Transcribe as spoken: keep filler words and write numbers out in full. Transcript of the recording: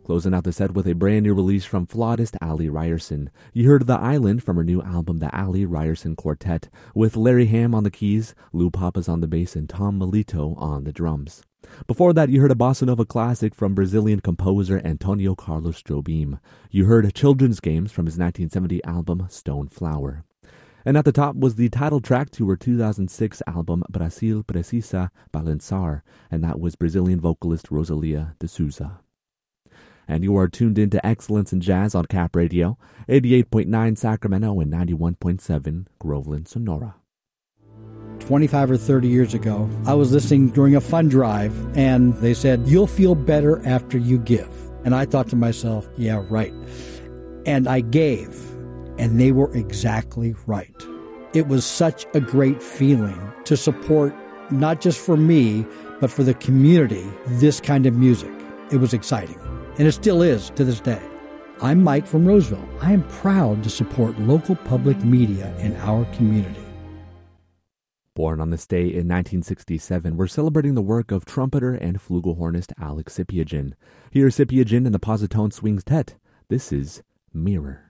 Closing out the set with a brand new release from flautist Ali Ryerson. You heard The Island from her new album, The Ali Ryerson Quartet, with Larry Hamm on the keys, Lou Papas on the bass, and Tom Melito on the drums. Before that, you heard a bossa nova classic from Brazilian composer Antonio Carlos Jobim. You heard Children's Games from his nineteen seventy album, Stone Flower. And at the top was the title track to her two thousand six album, Brasil Precisa Balançar, and that was Brazilian vocalist Rosalia de Souza. And you are tuned into Excellence in Jazz on Cap Radio, eighty-eight point nine Sacramento and ninety-one point seven Groveland, Sonora. twenty-five or thirty years ago, I was listening during a fund drive, and they said, "You'll feel better after you give." And I thought to myself, yeah, right. And I gave, and they were exactly right. It was such a great feeling to support, not just for me, but for the community, this kind of music. It was exciting. And it still is to this day. I'm Mike from Roseville. I am proud to support local public media in our community. Born on this day in nineteen sixty-seven, we're celebrating the work of trumpeter and flugelhornist Alex Sipiagin. Here's Sipiagin and the Positone Swings Tet. This is Mirror.